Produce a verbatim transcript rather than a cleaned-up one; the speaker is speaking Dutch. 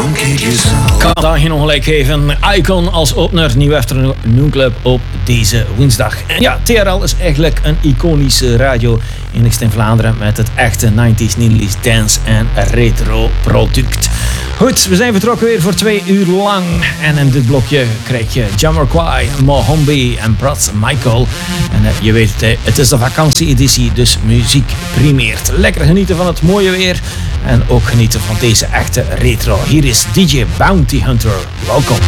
Kan daar geen ongelijk geven. Icon als opener, nieuw Afternoon Club op deze woensdag. En ja, T R L is eigenlijk een iconische radio, enigst in Vlaanderen, met het echte nineties, nineties dance en retro product. Goed, we zijn vertrokken weer voor twee uur lang. En in dit blokje krijg je Jamiroquai, Mohombi en Brad Michael. En uh, je weet het, het is de vakantieeditie, dus muziek primeert. Lekker genieten van het mooie weer en ook genieten van deze echte retro. Hier is D J Bounty Hunter. Welkom.